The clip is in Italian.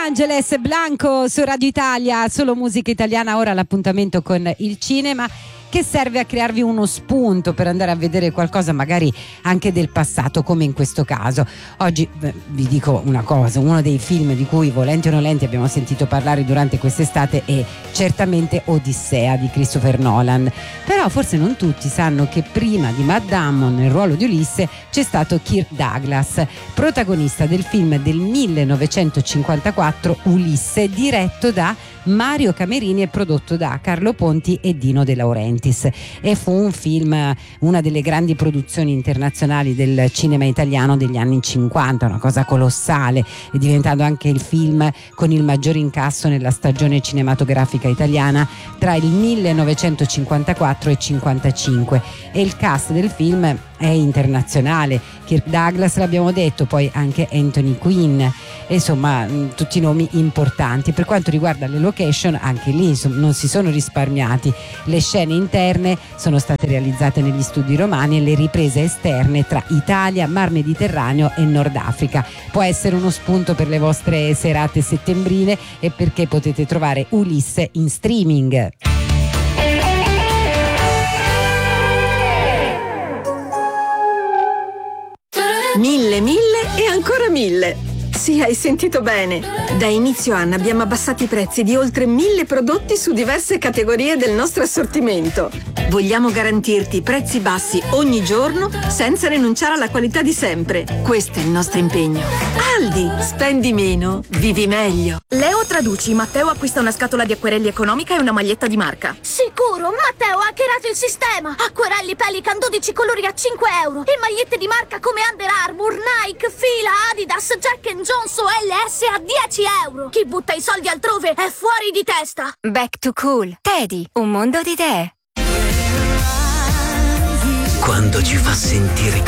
Angeles Blanco su Radio Italia, solo musica italiana. Ora l'appuntamento con il cinema, che serve a crearvi uno spunto per andare a vedere qualcosa magari anche del passato, come in questo caso. Oggi vi dico una cosa: uno dei film di cui volenti o nolenti abbiamo sentito parlare durante quest'estate è certamente Odissea di Christopher Nolan. Però forse non tutti sanno che prima di Matt Damon nel ruolo di Ulisse c'è stato Kirk Douglas, protagonista del film del 1954 Ulisse, diretto da Mario Camerini e prodotto da Carlo Ponti e Dino De Laurentiis, e fu un film, una delle grandi produzioni internazionali del cinema italiano degli anni 50, una cosa colossale, è diventato anche il film con il maggior incasso nella stagione cinematografica italiana tra il 1954 e 55, e il cast del film è internazionale. Kirk Douglas l'abbiamo detto, poi anche Anthony Quinn, insomma tutti nomi importanti. Per quanto riguarda le location, anche lì non si sono risparmiati. Le scene interne sono state realizzate negli studi romani e le riprese esterne tra Italia, Mar Mediterraneo e Nord Africa. Può essere uno spunto per le vostre serate settembrine, e perché potete trovare Ulisse in streaming. Mille e ancora 1000. Sì, hai sentito bene. Da inizio anno abbiamo abbassato i prezzi di oltre 1000 prodotti su diverse categorie del nostro assortimento. Vogliamo garantirti prezzi bassi ogni giorno senza rinunciare alla qualità di sempre. Questo è il nostro impegno. Aldi, spendi meno, vivi meglio. Leo traduci, Matteo acquista una scatola di acquerelli economica e una maglietta di marca. Sicuro, Matteo ha hackerato il sistema. Acquerelli Pelican 12 colori a 5 euro e magliette di marca come Under Armour, Nike, Fila, Adidas, Jack Jones o LS a 10 euro. Chi butta i soldi altrove è fuori di testa. Back to Cool. Teddy, un mondo di idee. Quando ci fa sentire